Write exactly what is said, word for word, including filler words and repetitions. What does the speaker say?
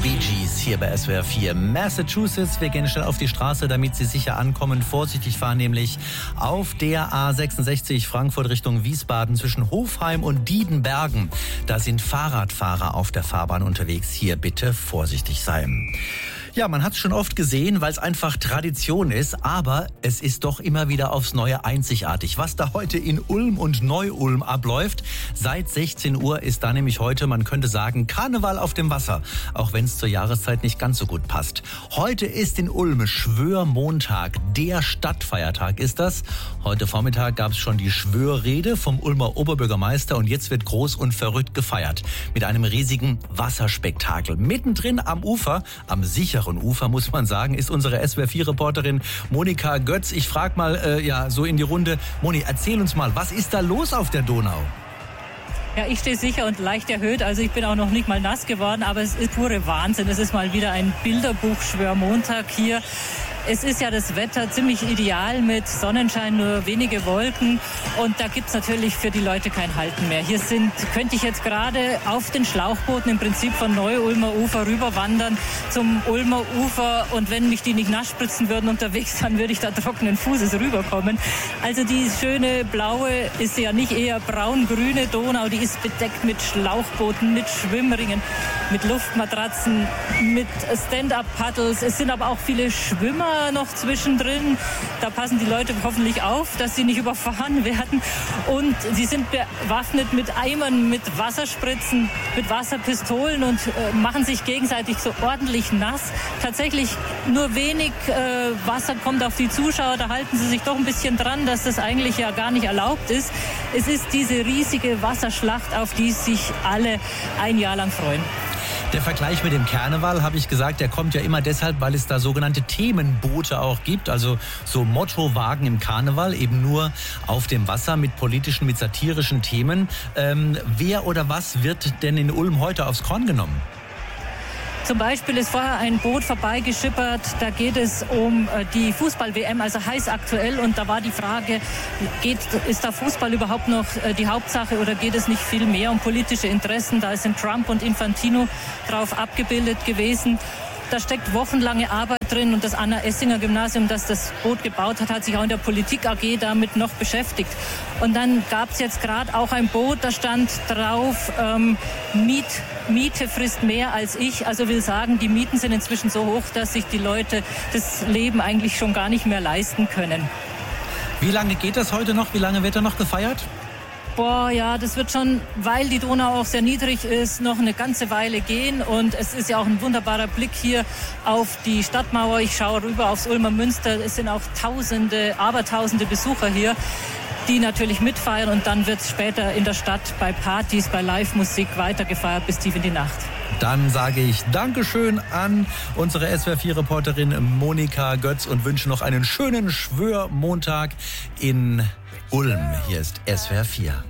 Bee Gees hier bei S W R vier. Massachusetts, wir gehen schnell auf die Straße, damit Sie sicher ankommen. Vorsichtig fahren nämlich auf der A sechsundsechzig Frankfurt Richtung Wiesbaden zwischen Hofheim und Diedenbergen. Da sind Fahrradfahrer auf der Fahrbahn unterwegs. Hier bitte vorsichtig sein. Ja, man hat es schon oft gesehen, weil es einfach Tradition ist, aber es ist doch immer wieder aufs Neue einzigartig. Was da heute in Ulm und Neu-Ulm abläuft, seit sechzehn Uhr ist da nämlich heute, man könnte sagen, Karneval auf dem Wasser, auch wenn es zur Jahreszeit nicht ganz so gut passt. Heute ist in Ulm Schwörmontag, der Stadtfeiertag ist das. Heute Vormittag gab es schon die Schwörrede vom Ulmer Oberbürgermeister und jetzt wird groß und verrückt gefeiert mit einem riesigen Wasserspektakel. Mittendrin am Ufer, am sicheren Ufer, muss man sagen, ist unsere S W R vier Reporterin Monika Götz. Ich frage mal äh, ja so in die Runde, Moni, erzähl uns mal, was ist da los auf der Donau? Ja, ich stehe sicher und leicht erhöht, also ich bin auch noch nicht mal nass geworden, aber es ist pure Wahnsinn. Es ist mal wieder ein Bilderbuch-Schwörmontag hier. Es ist ja das Wetter ziemlich ideal mit Sonnenschein, nur wenige Wolken und da gibt's natürlich für die Leute kein Halten mehr. Hier sind, könnte ich jetzt gerade auf den Schlauchbooten im Prinzip von Neu-Ulmer Ufer rüberwandern zum Ulmer Ufer und wenn mich die nicht nass spritzen würden unterwegs, dann würde ich da trockenen Fußes rüberkommen. Also die schöne blaue ist ja nicht eher braun-grüne Donau, die ist bedeckt mit Schlauchbooten, mit Schwimmringen, mit Luftmatratzen, mit Stand-up-Paddles. Es sind aber auch viele Schwimmer noch zwischendrin. Da passen die Leute hoffentlich auf, dass sie nicht überfahren werden. Und sie sind bewaffnet mit Eimern, mit Wasserspritzen, mit Wasserpistolen und äh, machen sich gegenseitig so ordentlich nass. Tatsächlich nur wenig äh, Wasser kommt auf die Zuschauer. Da halten sie sich doch ein bisschen dran, dass das eigentlich ja gar nicht erlaubt ist. Es ist diese riesige Wasserschlacht, auf die sich alle ein Jahr lang freuen. Der Vergleich mit dem Karneval, habe ich gesagt, der kommt ja immer deshalb, weil es da sogenannte Themenboote auch gibt, also so Mottowagen im Karneval, eben nur auf dem Wasser mit politischen, mit satirischen Themen. Ähm, wer oder was wird denn in Ulm heute aufs Korn genommen? Zum Beispiel ist vorher ein Boot vorbeigeschippert, da geht es um die Fußball-W M, also heiß aktuell. Und da war die Frage, geht, ist da Fußball überhaupt noch die Hauptsache oder geht es nicht viel mehr um politische Interessen? Da sind Trump und Infantino drauf abgebildet gewesen. Da steckt wochenlange Arbeit drin und das Anna-Essinger-Gymnasium, das das Boot gebaut hat, hat sich auch in der Politik-A G damit noch beschäftigt. Und dann gab es jetzt gerade auch ein Boot, da stand drauf, ähm, Miet, Miete frisst mehr als ich. Also will sagen, die Mieten sind inzwischen so hoch, dass sich die Leute das Leben eigentlich schon gar nicht mehr leisten können. Wie lange geht das heute noch? Wie lange wird da noch gefeiert? Boah, ja, das wird schon, weil die Donau auch sehr niedrig ist, noch eine ganze Weile gehen. Und es ist ja auch ein wunderbarer Blick hier auf die Stadtmauer. Ich schaue rüber aufs Ulmer Münster. Es sind auch Tausende, Abertausende Besucher hier, die natürlich mitfeiern. Und dann wird es später in der Stadt bei Partys, bei Live-Musik weitergefeiert bis tief in die Nacht. Dann sage ich Dankeschön an unsere S W R vier Reporterin Monika Götz und wünsche noch einen schönen Schwörmontag in Ulm. Hier ist S W R vier.